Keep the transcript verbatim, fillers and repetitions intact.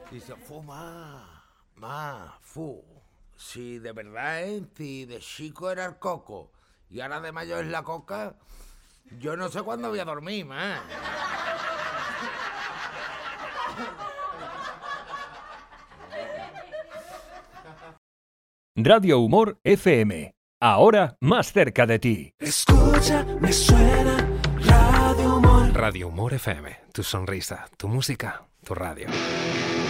Dice, fu, ma, ma, fu. Si de verdad, ¿eh? Si de chico era el coco y ahora de mayo es la coca, yo no sé cuándo voy a dormir, ma. Radio Humor F M. Ahora más cerca de ti. Escucha, me suena Radio Humor. Radio Humor F M. Tu sonrisa, tu música, tu radio.